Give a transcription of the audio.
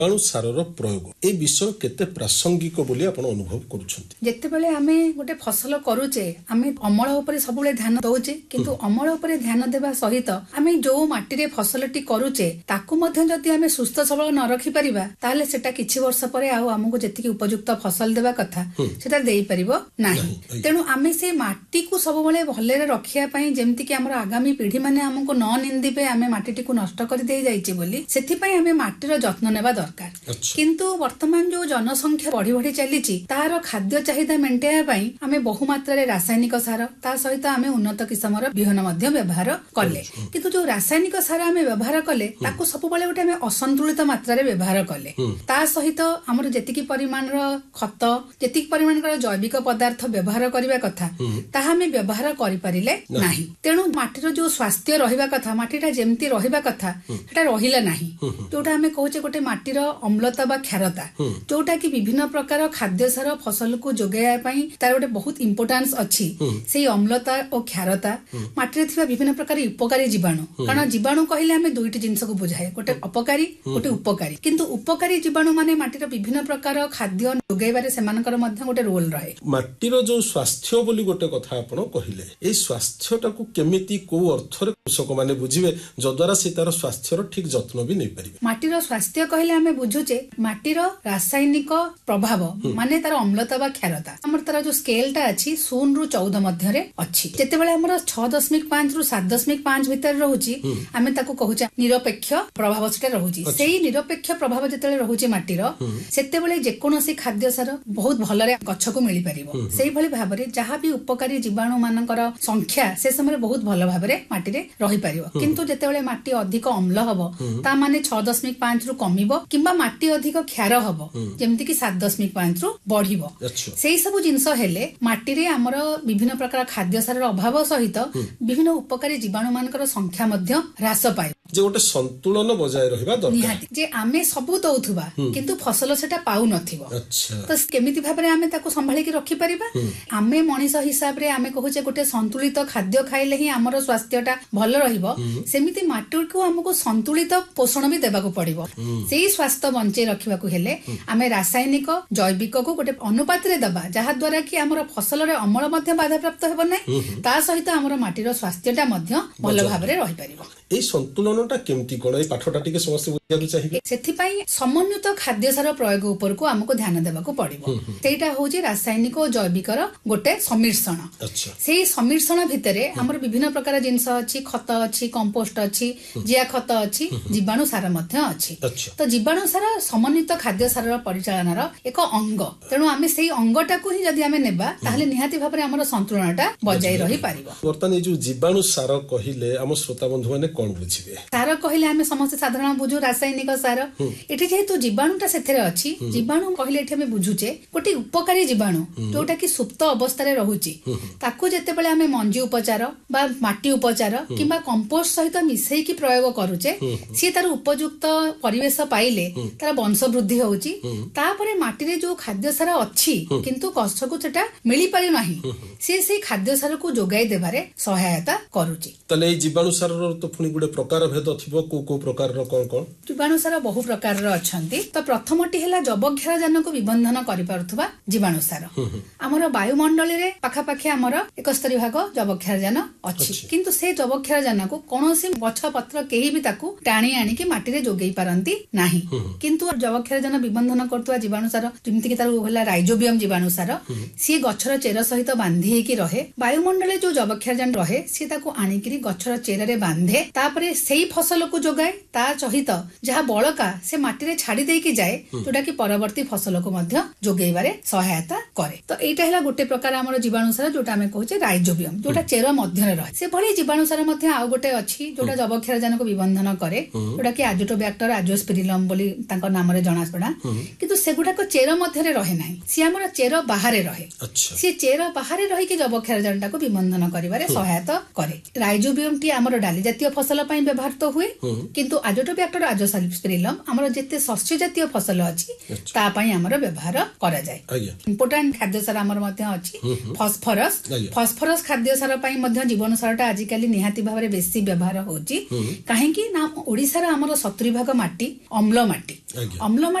जीवाणु सारर प्रयोग ए विषय केते प्रासंगिक बोली आपण अनुभव करूछंती? जेतेबेले आमे गोटे फसल करूचे आमे अमल उपरे सबुले ध्यान दउचे किंतु अमल उपरे ध्यान देबा सहित आमे जो माटी रे फसलटी करूचे ताकू मध्ये जदि आमे सुस्थ सबल न रखि परिबा ताले सेटा किछि वर्ष परे आ हमकु जेतिकी उपयुक्त फसल देबा कथा सेटा देई परिबो नाही। तेनु आमे से माटी को सबुले भले रे रखिया पई जेमति कि हमर आगामी पीढ़ी माने हमकु न निंदिबे आमे माटीटी को नष्ट कर देई जाईचे बोली सेथि पई आमे माटीर जत्न नेबा दरकार। किंतु वर्तमान जो जनसंख्या बढ़ी बढ़ी चलीची तार खाद्य चाहिदा मेंटेया पई आमे बहु मात्रा रे रासायनिक सार ता सहित आमे उन्नत किस्मर बिहन मध्ये व्यवहार कले किंतु जो रासायनिक सार आमे व्यवहार कले ताकू सबुबले गोटे आमे असंतुलित मात्रा रे व्यवहार कले ता सहित हमर जेतिकी परिमाणर खत जेतिकी परिमाणर जैविक पदार्थ व्यवहार करिवा कथा ताहा आमे व्यवहार करि परिले नाही। तेनु माटीर जो स्वास्थ्य रहिबा कथा माटीटा जेमति रहिबा कथा सेटा रहिला नाही। जोटा आमे कहूचे गोटे माटीर अम्लता बा क्षारता जोटा कि विभिन्न प्रकार खाद्य सार फसल को जोगाया पई तार गोटे बहुत इंपोर्टेंस अछि। सेही अम्लता और क्षारता माटीरे थिबा विभिन्न प्रकार उपकारी जीवाणु कारण जीवाणु कहिले आमे दुईटी जिंस को बुझाए गोटे अपकारी गोटे उपकारी किंतु उपकारी जीवाणु माने माटीर विभिन्न प्रकार खाद्य जोगाइबारे सेमानकर मध्ये गोटे रोल रहे। माटीर जो स्वास्थ्य बोली गोटे कथा आपण कहिले ए स्वास्थ्यटा को केमिति को अर्थ रे कृषक माने बुझिबे जद्वारा से तार स्वास्थ्यर ठीक जत्न भी नै परिबे। माटीर स्वास्थ्य कहिले आमे बुझुचे माटीर रासायनिक प्रभाव माने तार अम्लता बा क्षारता हमर तार जो स्केलटा अछि 0 रु 14 मध्ये रे अछि जेतेबेले हमर 6.5 रु 7.5 भीतर रहउची आमे ताको कहूचा निरपेक्ष प्रभाव सेटा रहउची। सेही निरपेक्ष प्रभाव जेतेबेले रहउची माटीर सेतेबेले जे कोनोसी खाद्य सार बहुत भलरे गछ को मिली परिबो सेही भली भाबरे जहा भी उपकारी जीवाणु मानकर संख्या से समय बहुत भल भाबरे माटी रे रहि परिबो किंतु जेतेबेले माटी अधिक अम्ल हबो ता माने 6.5 रु कमिबो किंबा माटी अधिक क्षार हबो जेमति कि 7.5 रु बढ़िबो। सेही सब जिंस हेले माटी रे हमर विभिन्न प्रकार खाद्य सारर अभाव सहित विभिन्न उपकारी जीवाणु मानकर संख्या मध्ये ह्रास पाए जे गोटे संतुलन बजाय रहिबा दरकार जे आमे सबु दउथुबा किंतु फसल सेटा पाउ नथिबो तो केमिति भाबरे आमे ताको संभाली के रखि परिबा। आमे मनीष हिसाब रे आमे कहूचे गोटे संतुलित खाद्य खाइले ही हमर स्वास्थ्यटा भल रहिबो सेमिति माटी को हमको संतुलित पोषण भी देबाको पड़िबो। सेही स्वास्थ्य बंचे रखिबाको हेले आमे रासायनिक जैविक को गोटे अनुपात रे दबा जहा द्वारा कि हमर फसल रे अमल मध्ये बाधा प्राप्त हेबो नै ता सहित हमर माटीर स्वास्थ्यटा मध्ये भल भाबरे रहि परिबो। ए संतुलनटा केमति कोन ए पाठटा टिके समस्त बुझियाकु चाहिबे सेथि पई समन्वित खाद्य सार प्रयोग ऊपर को हमको ध्यान देबाको पड़िबो। सेटा होची रासायनिक और जैविकर गोटे समिश्रण सेही समिश्रण भितरे हमर विभिन्न प्रकार जिंस अछि खत अछि कंपोस्ट अछि जिया खत अछि जीवाणु सार मध्ये अछि तो जीवाणु सार समन्वित खाद्य सारर परिचालनार एक अंग तेणु आमे सेही अंगटा को ही जदि आमे नेबा ताहले निहाती भाबरे हमर संतुलनटा बजाय रहि पारिबो। वर्तमान ए जो जीवाणु सार कहिले हम श्रोता बंधु माने कोन बुझिबे? सार कहिले आमे समस्त साधारण बुझु रासायनिक सार एठी जेतु जीवाणुटा सेथरे अछि जीवाणु कहिले एठी आमे बुझुचे गोटे उपकारी जीवाणु जोटा कि सुप्त अवस्था रे रहुची ताकू जेतेबेले आमे मंजी उपचार बा माटी उपचार किंबा कंपोस्ट सहित मिसेई की प्रयोग करूचे सी तार उपयुक्त परिवेश पाइले तार वंश वृद्धि होउची तापरे माटी रे जो खाद्य सार अछि किंतु कष्ट को सेटा मिली पारि नाही से खाद्य सार को जोगाई देबारे सहायता करूची। तले ए जीवाणु सार तो फुनी गुडे प्रकार भेद थिबो को प्रकार रो कोन जीवाणु सार बहु प्रकार रो अछंती तो प्रथमटी हैला जबक्षारजान को विबंधन करि पारुथबा जीवाणु सार हमर वायुमंडल रे पाखा पाखी हमर 71 भाग जबक्षारजान अछि किंतु से जबक्षारजान को कोनोसी गछ पत्र केही भी ताकू टाणी आनी कि माटी रे जोगेई पारंती नाही किंतु जबक्षारजान विबंधन करतवा जीवाणु सार जेमति कि तार होला राइजोबियम जीवाणु सार सी गछर चेर सहित बांधी हेकी रहे वायुमंडल जो जबक्षारजान रहे सी ताकू आनी कि गछर चेर रे बांधे तापरे सेही फसल को जोगाए ता सहित जहा बळका से माटी रे छाडी देई कि जाए जोटा कि परवर्ती फसल को मध्य जोगेइबारे सहायता करे। तो एटा हैला गोटे प्रकार हमर जीवाणु सार जोटा हमें कहूचे राइजोबियम जोटा चेर मध्य रे रहे से भली जीवाणु सार मध्य आउ गोटे अछि जोटा जबक्षारजान को विबंधन करे जोटा कि एजोटोबैक्टर एजोस्पिरिलम बोली तांको नाम रे जणा पडा किंतु सेगुडा को चेर मध्य रे रहे नाही सी हमर चेर बाहरे रहे सी चेर बाहरे रही कि जबक्षारजान को विबंधन करिबारे सहायता करे। राइजोबियम टी हमर डाली जातीय फसल पई व्यवहार ବ୍ୟବହାର ତ ହୁଏ, କିନ୍ତୁ ଆଜୋଟୋବ୍ୟାକ୍ଟର ଆଜୋସାଲ୍ପିରିଲମ୍ ଆମର ଯେତେ ଶସ୍ୟ ଜାତୀୟ ଫସଲ ଅଛି ତା ପାଇଁ ଆମର ବ୍ୟବହାର କରାଯାଏ। ଇମ୍ପୋର୍ଟାଣ୍ଟ ଖାଦ୍ୟ ସାର ଆମର ମଧ୍ୟ ଅଛି ଫସ୍ଫରସ୍। ଫସ୍ଫରସ୍ ଖାଦ୍ୟ ସାର ପାଇଁ ମଧ୍ୟ ଜୀବନ ସାରଟା ଆଜିକାଲି ନିହାତି ଭାବରେ ବେଶୀ ବ୍ୟବହାର ହଉଛି। କାହିଁକି ନା ଓଡିଶାର ଆମର 70% ମାଟି ଅମ୍ଳ ମାଟି।